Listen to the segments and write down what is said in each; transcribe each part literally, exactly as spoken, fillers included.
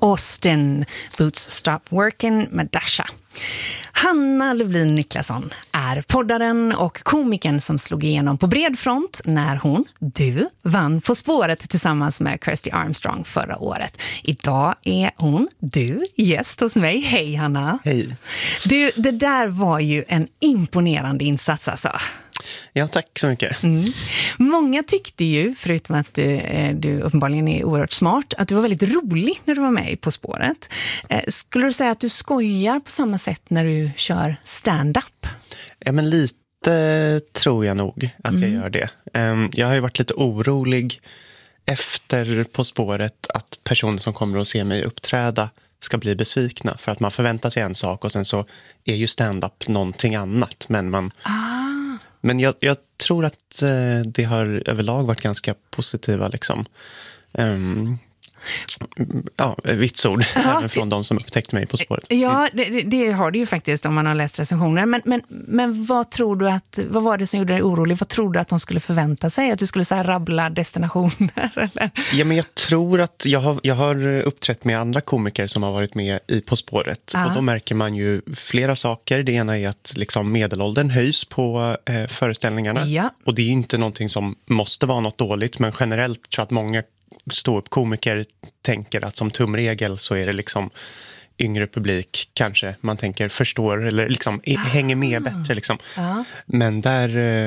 Austin, Boots Stop Working med Dasha. Hanna Lovlin Niklasson är poddaren och komikern som slog igenom på bred front när hon, du, vann På spåret tillsammans med Kirsty Armstrong förra året. Idag är hon, du, gäst hos mig. Hej Hanna. Hej. Du, det där var ju en imponerande insats alltså. Ja, tack så mycket. Mm. Många tyckte ju, förutom att du, du uppenbarligen är oerhört smart, att du var väldigt rolig när du var med På spåret. Skulle du säga att du skojar på samma sätt när du kör stand-up? Ja, men lite tror jag nog att jag mm. gör det. Jag har ju varit lite orolig efter På spåret att personer som kommer att se mig uppträda ska bli besvikna. För att man förväntar sig en sak och sen så är ju stand-up någonting annat. Men man... Ah. Men jag, jag tror att eh, det har överlag varit ganska positiva liksom. Um, ja, vitsord ja. Även från de som upptäckte mig På spåret. Ja, det, det har du ju faktiskt om man har läst recensioner. Men, men, men vad tror du att, vad var det som gjorde dig orolig? Vad tror du att de skulle förvänta sig? Att du skulle så här rabbla destinationer? Eller? Ja, men jag tror att jag har, jag har uppträtt med andra komiker som har varit med i På spåret. Ja. Och då märker man ju flera saker. Det ena är att liksom medelåldern höjs på eh, föreställningarna. Ja. Och det är ju inte någonting som måste vara något dåligt. Men generellt tror jag att många ståuppkomiker tänker att som tumregel så är det liksom yngre publik kanske man tänker förstår eller liksom ah. hänger med bättre liksom. Ah. Men där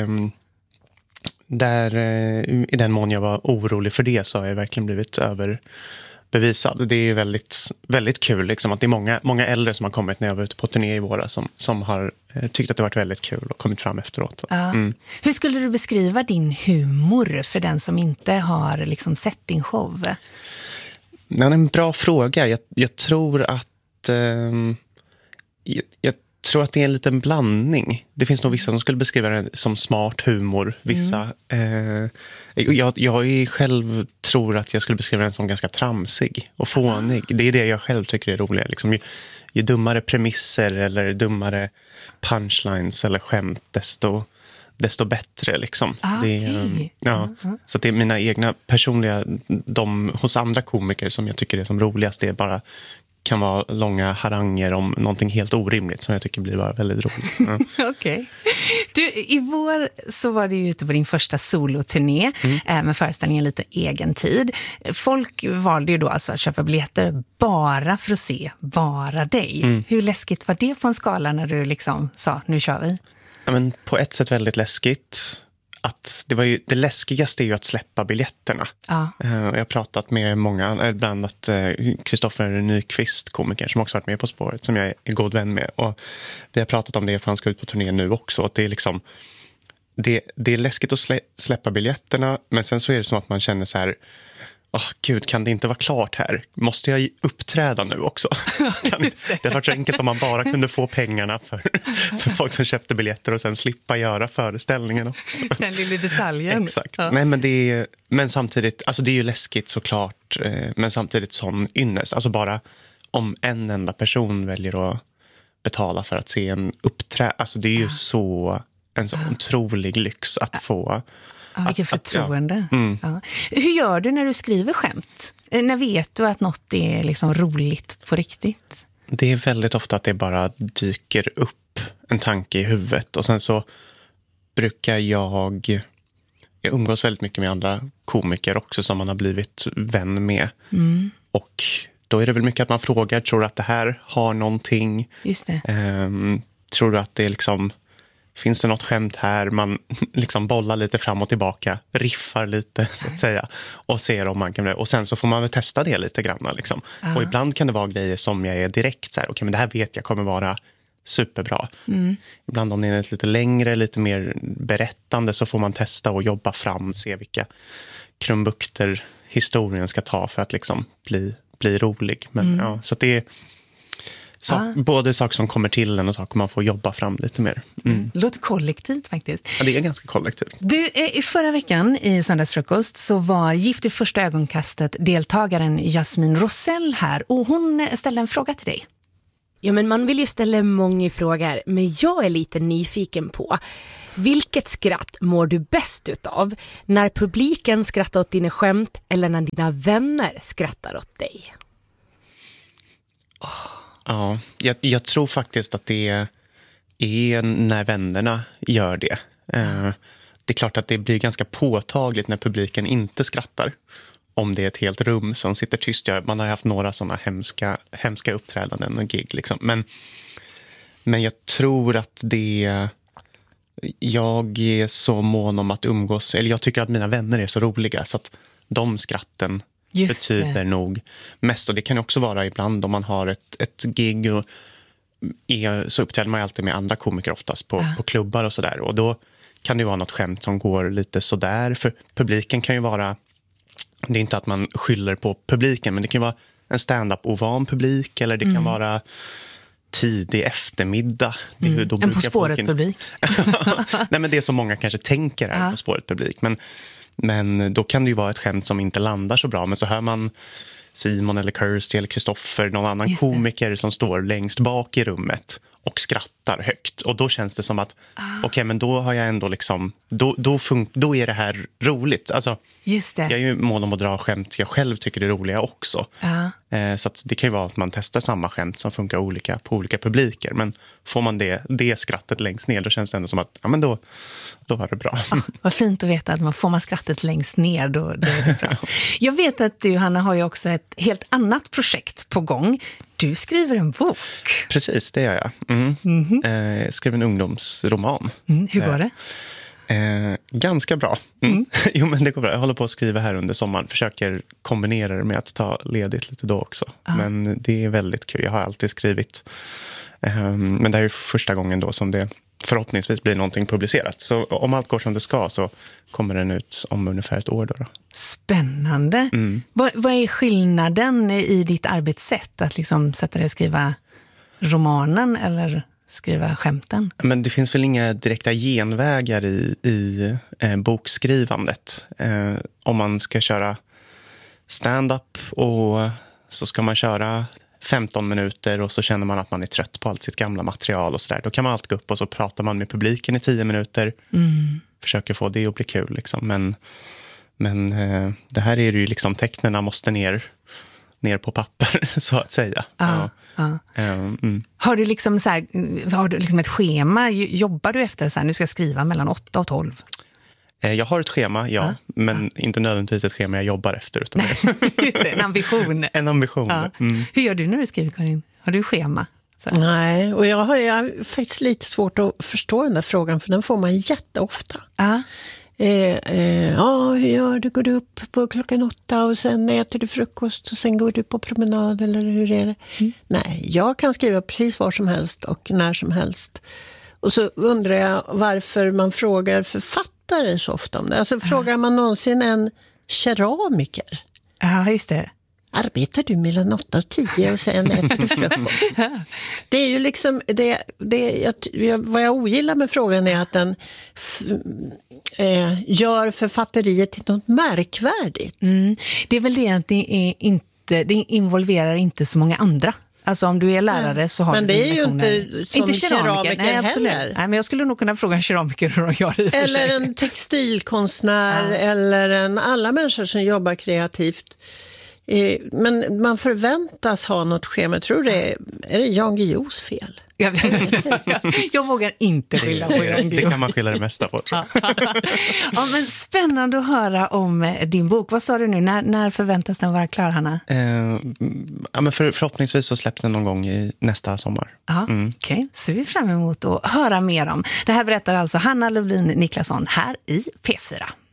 där i den mån jag var orolig för det så har jag verkligen blivit överbevisad. Det är väldigt väldigt kul liksom att det är många många äldre som har kommit när jag var ute på turné i våra som som har tyckt att det varit väldigt kul och kommit fram efteråt. Ja. Mm. Hur skulle du beskriva din humor för den som inte har liksom sett din show? Det är en bra fråga. Jag, jag tror att eh, jag, jag tror att det är en liten blandning. Det finns nog vissa som skulle beskriva det som smart humor. Vissa mm. eh, jag, jag är själv tror att jag skulle beskriva den som ganska tramsig och fånig. Ah. Det är det jag själv tycker är roligt. Liksom, ju, ju dummare premisser eller dummare punchlines eller skämt desto, desto bättre liksom. Ah, det, okay. ja, uh-huh. Så att det är mina egna personliga de hos andra komiker som jag tycker är som roligast. Det är bara kan vara långa haranger om någonting helt orimligt som jag tycker blir bara väldigt roligt. Ja. Okej. Okay. Du, i vår så var du ute på din första soloturné mm. med föreställningen Lite egen tid. Folk valde ju då alltså att köpa biljetter bara för att se bara dig. Mm. Hur läskigt var det på en skala när du liksom sa, nu kör vi? Ja, men på ett sätt väldigt läskigt. Att det var ju det läskigaste är ju att släppa biljetterna. Ja. Uh, jag har pratat med många, bland annat Kristoffer uh, Nyqvist, komiker som också varit med På spåret, som jag är god vän med. Och vi har pratat om det för han ska ut på turné nu också. Att det är liksom det, det är läskigt att slä, släppa biljetterna, men sen så är det som att man känner så här, åh oh, gud, kan det inte vara klart här? Måste jag uppträda nu också? Kan, det hade varit så enkelt om man bara kunde få pengarna för, för folk som köpte biljetter och sen slippa göra föreställningen också. Den lilla detaljen. Exakt. Ja. Nej, men, det är, men samtidigt, alltså det är ju läskigt såklart, men samtidigt sån ynnest. Alltså bara om en enda person väljer att betala för att se en uppträd. Alltså det är ju ja. så en så ja. otrolig lyx att få... Ja, vilket förtroende. Ja. Mm. Ja. Hur gör du när du skriver skämt? När vet du att något är liksom roligt på riktigt? Det är väldigt ofta att det bara dyker upp en tanke i huvudet. Och sen så brukar jag... Jag umgås väldigt mycket med andra komiker också som man har blivit vän med. Mm. Och då är det väl mycket att man frågar, tror du att det här har någonting? Just det. Um, tror du att det är liksom... Finns det något skämt här? Man liksom bollar lite fram och tillbaka, riffar lite så att säga och ser om man kan. Och sen så får man väl testa det lite grann liksom. Och ibland kan det vara grejer som jag är direkt så här, okej, okay, men det här vet jag kommer vara superbra. Mm. Ibland om det är lite längre, lite mer berättande så får man testa och jobba fram, se vilka krumbukter historien ska ta för att liksom bli, bli rolig. Men mm. ja, så att det är Så, ah. både saker som kommer till en och saker man får jobba fram lite mer. Mm. Det låter kollektivt faktiskt. Ja, det är ganska kollektivt. Du, i förra veckan i Söndagsfrukost så var Gift i första ögonkastet deltagaren Jasmin Rosell här. Och hon ställde en fråga till dig. Ja, men man vill ju ställa många frågor. Men jag är lite nyfiken på vilket skratt mår du bäst utav? När publiken skrattar åt dina skämt eller när dina vänner skrattar åt dig? Oh. Ja, jag, jag tror faktiskt att det är när vännerna gör det. Uh, det är klart att det blir ganska påtagligt när publiken inte skrattar. Om det är ett helt rum som sitter tyst. Man har haft några sådana hemska, hemska uppträdanden och gig. Liksom. Men, men jag tror att det... Jag är så mån om att umgås. Eller jag tycker att mina vänner är så roliga. Så att de skratten Just betyder det. nog mest. Och det kan också vara ibland om man har ett, ett gig. Och är, så uppträder man alltid med andra komiker oftast på, ja. på klubbar och sådär. Och då kan det vara något skämt som går lite sådär. För publiken kan ju vara... Det är inte att man skyller på publiken, men det kan vara en stand-up-ovan publik eller det kan mm. vara tidig eftermiddag. Det är mm. då en På spåret-publik. Nej, men det är så många kanske tänker är ja. På spåret-publik. Men, men då kan det ju vara ett skämt som inte landar så bra. Men så hör man Simon eller Kirsty eller Kristoffer, någon annan komiker som står längst bak i rummet och skrattar högt. Och då känns det som att ah. okej, okay, men då har jag ändå liksom då, då, fun- då är det här roligt. Alltså, Just det. Jag är ju mån om att dra skämt jag själv tycker det är roliga också. Ah. Eh, så att det kan ju vara att man testar samma skämt som funkar olika på olika publiker. Men får man det, det skrattet längst ner, då känns det ändå som att ja, men då, då var det bra. Ah, vad fint att veta att man får man skrattet längst ner, då, då är det bra. Jag vet att du, Hanna, har ju också ett helt annat projekt på gång. Du skriver en bok. Precis, det gör jag. Mm. Mm-hmm. Eh, jag skrev en ungdomsroman. Mm, hur går det? Eh, ganska bra. Mm. Mm. Jo, men det går bra. Jag håller på att skriva här under sommaren. Försöker kombinera det med att ta ledigt lite då också. Ah. Men det är väldigt kul. Jag har alltid skrivit. Eh, men det här är första gången då som det förhoppningsvis blir någonting publicerat. Så om allt går som det ska så kommer den ut om ungefär ett år då. då. Spännande. Mm. Vad, vad är skillnaden i ditt arbetssätt? Att liksom sätta dig och skriva romanen eller skriva skämten? Men det finns väl inga direkta genvägar i, i eh, bokskrivandet. Eh, om man ska köra stand-up och så ska man köra femton minuter och så känner man att man är trött på allt sitt gamla material och sådär. Då kan man alltid gå upp och så pratar man med publiken i tio minuter. Mm. Försöker få det att bli kul liksom. Men, men eh, det här är ju liksom, tecknerna måste ner, ner på papper så att säga. Ah, ja. ah. Mm. Har du liksom så här, har du liksom ett schema? Jobbar du efter så här, nu ska jag skriva mellan åtta och tolv? Jag har ett schema, ja. Ah, men ah. inte nödvändigtvis ett schema jag jobbar efter. Utan Just det, en ambition. En ambition. Ah. Mm. Hur gör du när du skriver, Karin? Har du schema? Så. Nej, och jag har, jag har faktiskt lite svårt att förstå den där frågan, för den får man jätteofta. Ah. Eh, eh, ja, hur gör du? Går du upp på klockan åtta och sen äter du frukost och sen går du på promenad, eller hur är det? Mm. Nej, jag kan skriva precis var som helst och när som helst. Och så undrar jag varför man frågar författare så ofta om det. Alltså frågar man någonsin en keramiker? Ja, just det. Arbetar du mellan åtta och tio och sen äter du frukost? Det är ju liksom, det, det, jag, vad jag ogillar med frågan är att den f, eh, gör författeriet till något märkvärdigt. Mm. Det är väl det att det, är inte, det involverar inte så många andra. Alltså om du är lärare ja. så har men du det är ju inte som inte keramiker Nej, heller. Nej, men jag skulle nog kunna fråga en keramiker hur de gör det. Eller en textilkonstnär ja. eller en, alla människor som jobbar kreativt. Eh, men man förväntas ha något schema. Jag tror det är, är det Jan Guillous fel? Jag, jag vågar inte skylla på Jan Guillou. Det kan man skylla det mesta på. Ja, men spännande att höra om din bok. Vad sa du nu? När, när förväntas den vara klar, Hanna? Eh, ja, men för, förhoppningsvis så släpps den någon gång i nästa sommar. Ja, mm. Okej. Okay. Så vi fram emot att höra mer om. Det här berättar alltså Hanna Lovlin Niklasson här i P fyra.